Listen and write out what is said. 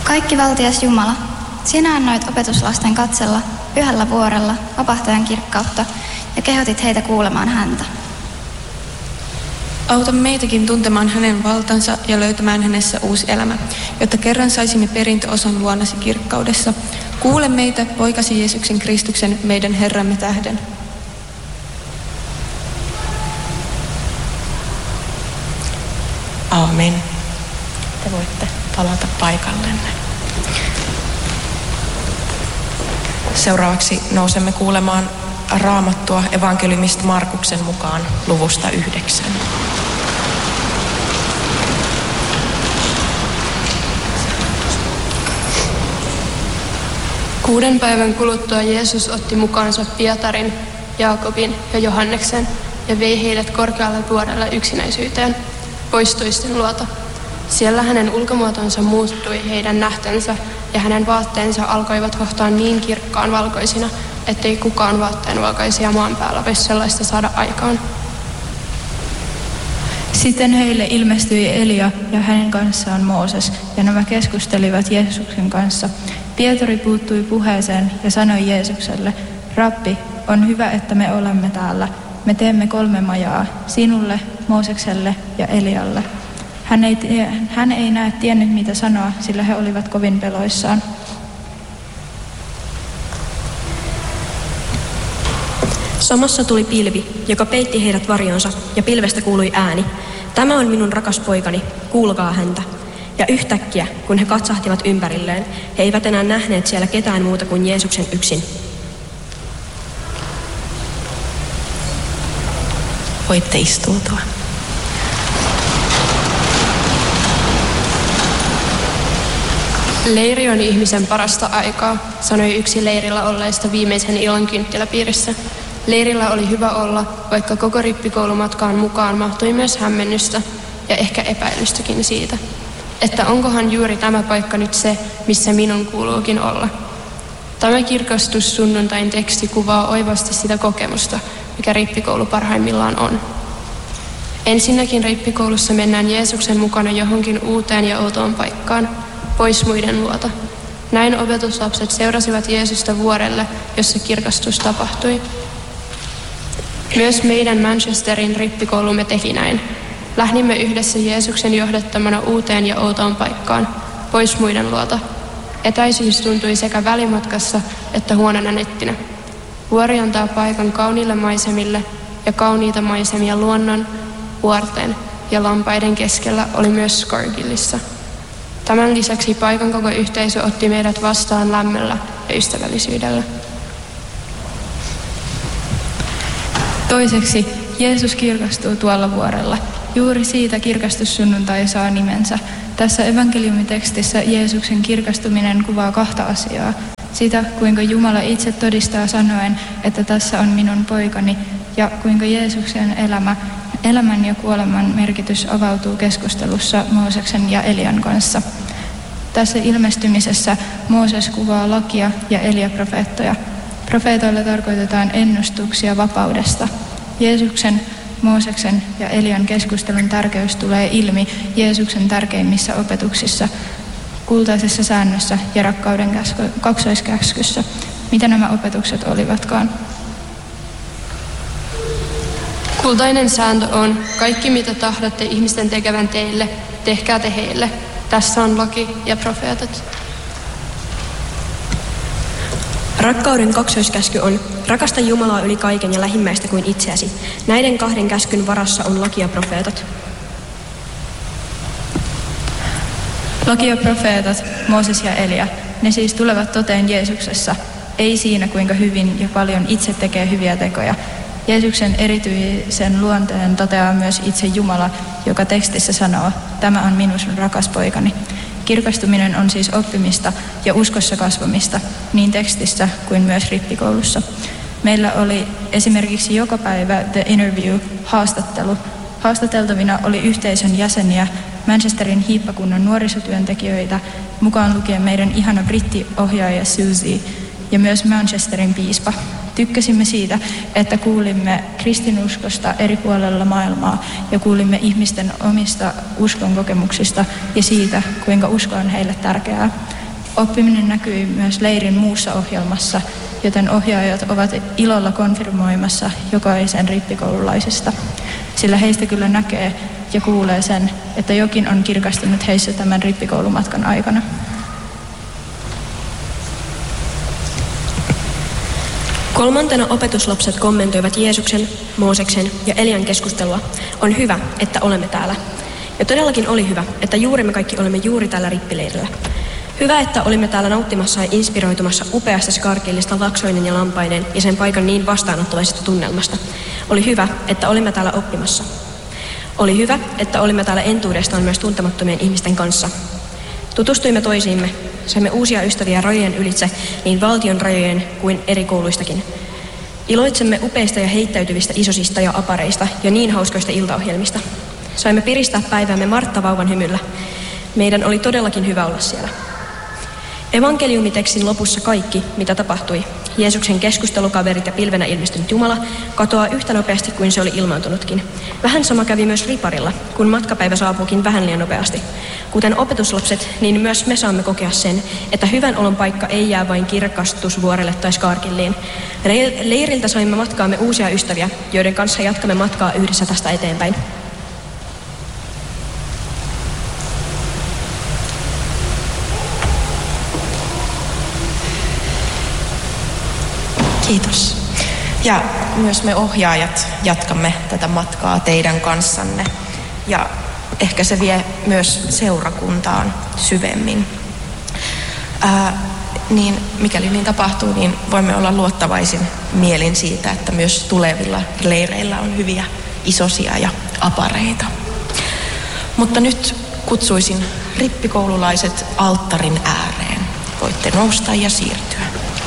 Kaikkivaltias Jumala, sinä annoit opetuslasten katsella pyhällä vuorella vapahtajan kirkkautta ja kehotit heitä kuulemaan häntä. Auta meitäkin tuntemaan hänen valtansa ja löytämään hänessä uusi elämä, jotta kerran saisimme perintöosan luonasi kirkkaudessa. Kuule meitä, poikasi Jeesuksen Kristuksen, meidän Herramme tähden. Aamen. Te voitte palata paikallenne. Seuraavaksi nousemme kuulemaan Raamattua evankeliumista Markuksen mukaan luvusta 9. Kuuden päivän kuluttua Jeesus otti mukaansa Pietarin, Jaakobin ja Johanneksen ja vei heidät korkealle vuorelle yksinäisyyteen, pois toisten luota. Siellä hänen ulkomuotonsa muuttui heidän nähtönsä ja hänen vaatteensa alkoivat hohtaa niin kirkkaan valkoisina, ettei kukaan vaatteen valkoisia maan päällä voisi sellaista saada aikaan. Sitten heille ilmestyi Elia ja hänen kanssaan Mooses, ja nämä keskustelivat Jeesuksen kanssa. Pietari puuttui puheeseen ja sanoi Jeesukselle, Rabbi, on hyvä, että me olemme täällä. Me teemme 3 majaa, sinulle, Moosekselle ja Elialle. Hän ei näe tiennyt mitä sanoa, sillä he olivat kovin peloissaan. Samassa tuli pilvi, joka peitti heidät varjonsa, ja pilvestä kuului ääni. Tämä on minun rakas poikani, kuulkaa häntä. Ja yhtäkkiä, kun he katsahtivat ympärilleen, he eivät enää nähneet siellä ketään muuta kuin Jeesuksen yksin. Voitte istuutua. Leiri on ihmisen parasta aikaa, sanoi yksi leirillä olleista viimeisen illan kynttiläpiirissä. Leirillä oli hyvä olla, vaikka koko rippikoulumatkaan mukaan mahtui myös hämmennystä ja ehkä epäilystäkin siitä, että onkohan juuri tämä paikka nyt se, missä minun kuuluukin olla. Tämä kirkastussunnuntain teksti kuvaa oivasti sitä kokemusta, mikä rippikoulu parhaimmillaan on. Ensinnäkin rippikoulussa mennään Jeesuksen mukana johonkin uuteen ja outoon paikkaan, pois muiden luota. Näin opetuslapset seurasivat Jeesusta vuorelle, jossa kirkastus tapahtui. Myös meidän Manchesterin rippikoulumme teki näin. Lähdimme yhdessä Jeesuksen johdattamana uuteen ja outoon paikkaan, pois muiden luota. Etäisyys tuntui sekä välimatkassa että huonona nettinä. Vuori antaa paikan kauniille maisemille, ja kauniita maisemia luonnon, vuorten ja lampaiden keskellä oli myös Scargillissa. Tämän lisäksi paikan koko yhteisö otti meidät vastaan lämmöllä ja ystävällisyydellä. Toiseksi Jeesus kirkastuu tuolla vuorella. Juuri siitä kirkastussunnuntai saa nimensä. Tässä evankeliumitekstissä Jeesuksen kirkastuminen kuvaa 2 asiaa. Sitä, kuinka Jumala itse todistaa sanoen, että tässä on minun poikani, ja kuinka Jeesuksen elämän ja kuoleman merkitys avautuu keskustelussa Mooseksen ja Elian kanssa. Tässä ilmestymisessä Mooses kuvaa lakia ja Elia profeettoja. Profeetoilla tarkoitetaan ennustuksia vapaudesta. Jeesuksen, Mooseksen ja Elian keskustelun tärkeys tulee ilmi Jeesuksen tärkeimmissä opetuksissa, kultaisessa säännössä ja rakkauden kaksoiskäskyssä. Mitä nämä opetukset olivatkaan? Kultainen sääntö on, kaikki mitä tahdotte ihmisten tekevän teille, tehkää te heille. Tässä on laki ja profeetat. Rakkauden kaksoiskäsky on, rakasta Jumalaa yli kaiken ja lähimmäistä kuin itseäsi. Näiden 2 käskyn varassa on laki ja profeetat. Laki ja profeetat, Mooses ja Elia, ne siis tulevat toteen Jeesuksessa, ei siinä kuinka hyvin ja paljon itse tekee hyviä tekoja. Jeesuksen erityisen luonteen toteaa myös itse Jumala, joka tekstissä sanoo, tämä on minun rakas poikani. Kirkastuminen on siis oppimista ja uskossa kasvamista, niin tekstissä kuin myös rippikoulussa. Meillä oli esimerkiksi joka päivä The Interview haastattelu. Haastateltavina oli yhteisön jäseniä, Manchesterin hiippakunnan nuorisotyöntekijöitä, mukaan lukien meidän ihana brittiohjaaja Susie ja myös Manchesterin piispa. Tykkäsimme siitä, että kuulimme kristinuskosta eri puolella maailmaa ja kuulimme ihmisten omista uskon kokemuksista ja siitä, kuinka usko on heille tärkeää. Oppiminen näkyi myös leirin muussa ohjelmassa, joten ohjaajat ovat ilolla konfirmoimassa jokaisen rippikoululaisista, sillä heistä kyllä näkee ja kuulee sen, että jokin on kirkastunut heissä tämän rippikoulumatkan aikana. Kolmantena opetuslapset kommentoivat Jeesuksen, Mooseksen ja Elian keskustelua. On hyvä, että olemme täällä. Ja todellakin oli hyvä, että juuri me kaikki olemme juuri tällä rippileirillä. Hyvä, että olimme täällä nauttimassa ja inspiroitumassa upeasta Skarkillista Laksoinen ja Lampainen ja sen paikan niin vastaanottavaisesta tunnelmasta. Oli hyvä, että olimme täällä oppimassa. Oli hyvä, että olimme täällä entuudestaan myös tuntemattomien ihmisten kanssa. Tutustuimme toisiimme, saimme uusia ystäviä rajojen ylitse, niin valtion rajojen kuin eri kouluistakin. Iloitsemme upeista ja heittäytyvistä isosista ja apareista ja niin hauskoista iltaohjelmista. Saimme piristää päiväämme Martta vauvan hymyllä. Meidän oli todellakin hyvä olla siellä. Evankeliumitekstin lopussa kaikki, mitä tapahtui, Jeesuksen keskustelukaverit ja pilvenä ilmestynyt Jumala, katoaa yhtä nopeasti kuin se oli ilmaantunutkin. Vähän sama kävi myös riparilla, kun matkapäivä saapuukin vähän liian nopeasti. Kuten opetuslapset, niin myös me saamme kokea sen, että hyvän olon paikka ei jää vain Kirkastusvuorelle tai Skarkilliin. Leiriltä saimme matkaamme uusia ystäviä, joiden kanssa jatkamme matkaa yhdessä tästä eteenpäin. Kiitos. Ja myös me ohjaajat jatkamme tätä matkaa teidän kanssanne. Ja ehkä se vie myös seurakuntaan syvemmin. Niin mikäli niin tapahtuu, niin voimme olla luottavaisin mielin siitä, että myös tulevilla leireillä on hyviä isosia ja apareita. Mutta nyt kutsuisin rippikoululaiset alttarin ääreen. Voitte nousta ja siirtyä.